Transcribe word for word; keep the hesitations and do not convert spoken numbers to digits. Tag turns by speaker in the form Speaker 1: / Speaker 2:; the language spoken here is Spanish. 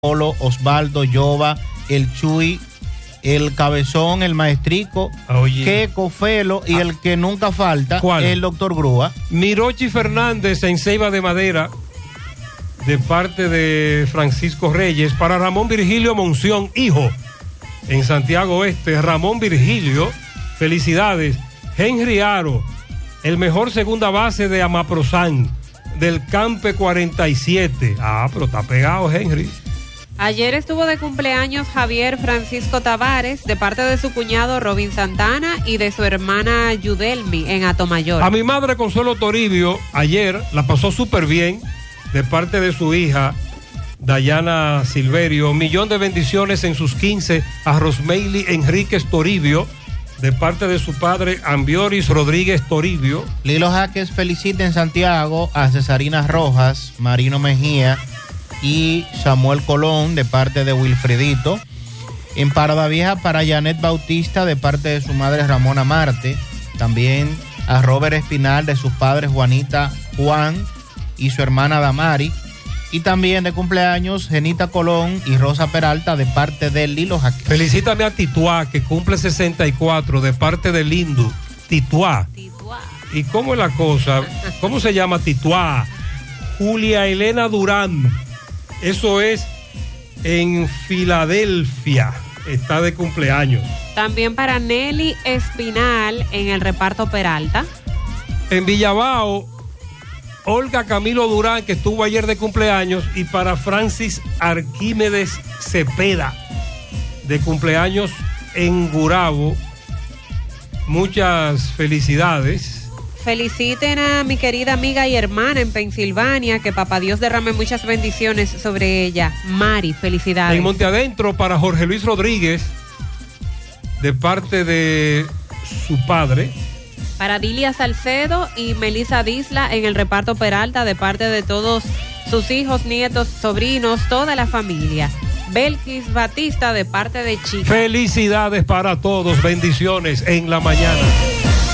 Speaker 1: Polo, Osvaldo, Yoba, el Chuy, el Cabezón, el Maestrico,
Speaker 2: Oye.
Speaker 1: Queco, Felo y
Speaker 2: Ah.
Speaker 1: el que nunca falta,
Speaker 2: ¿Cuál?
Speaker 1: el doctor Grúa.
Speaker 2: Mirochi Fernández en Ceiba de Madera, de parte de Francisco Reyes, para Ramón Virgilio Monción, hijo, en Santiago Oeste. Ramón Virgilio, felicidades. Henry Aro, el mejor segunda base de Amaprozán, del Campe cuarenta y siete. Ah, pero está pegado, Henry.
Speaker 3: Ayer estuvo de cumpleaños Javier Francisco Tavares, de parte de su cuñado Robin Santana y de su hermana Yudelmi en Atomayor.
Speaker 2: A mi madre Consuelo Toribio, ayer la pasó súper bien, de parte de su hija Dayana Silverio. Millón de bendiciones en sus quince a Rosmeili Enríquez Toribio, de parte de su padre Ambioris Rodríguez Toribio.
Speaker 1: Lilo Jaques felicita en Santiago a Cesarina Rojas, Marino Mejía y Samuel Colón, de parte de Wilfredito. En Parada Vieja para Janet Bautista, de parte de su madre Ramona Marte. También a Robert Espinal, de sus padres Juanita Juan y su hermana Damari. Y también de cumpleaños Genita Colón y Rosa Peralta, de parte de Lilo Jaques.
Speaker 2: Felicítame a Tituá, que cumple sesenta y cuatro, de parte de Lindu. Tituá.
Speaker 3: Tituá.
Speaker 2: ¿Y cómo es la cosa? ¿Cómo se llama Tituá? Julia Elena Durán. Eso es en Filadelfia. Está de cumpleaños.
Speaker 3: También para Nelly Espinal en el reparto Peralta.
Speaker 2: En Villabao, Olga Camilo Durán, que estuvo ayer de cumpleaños. Y para Francis Arquímedes Cepeda, de cumpleaños en Gurabo. Muchas felicidades.
Speaker 3: Feliciten a mi querida amiga y hermana en Pensilvania, que papá Dios derrame muchas bendiciones sobre ella. Mari, felicidades.
Speaker 2: En Monte Adentro para Jorge Luis Rodríguez, de parte de su padre.
Speaker 3: Para Dilia Salcedo y Melissa Disla en el reparto Peralta, de parte de todos sus hijos, nietos, sobrinos, toda la familia. Belkis Batista, de parte de Chica.
Speaker 2: Felicidades para todos, bendiciones en la mañana.